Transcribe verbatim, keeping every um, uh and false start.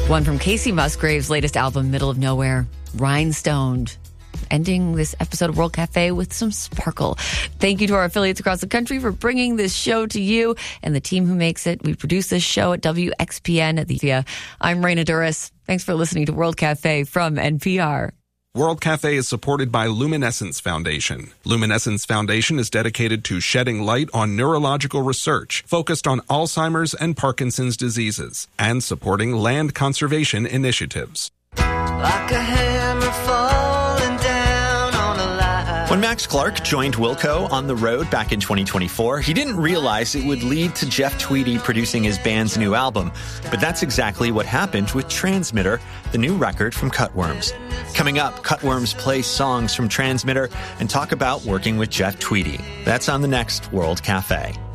One from Casey Musgrave's latest album, Middle of Nowhere, Rhinestoned. Ending this episode of World Cafe with some sparkle. Thank you to our affiliates across the country for bringing this show to you and the team who makes it. We produce this show at W X P N at the I'm Raina Duras. Thanks for listening to World Cafe from N P R. World Cafe is supported by Luminescence Foundation. Luminescence Foundation is dedicated to shedding light on neurological research focused on Alzheimer's and Parkinson's diseases and supporting land conservation initiatives. Like a hammer falling down on a lie. When Max Clark joined Wilco on the road back in twenty twenty-four, he didn't realize it would lead to Jeff Tweedy producing his band's new album. But that's exactly what happened with Transmitter, the new record from Cutworms. Coming up, Cutworms play songs from Transmitter and talk about working with Jeff Tweedy. That's on the next World Cafe.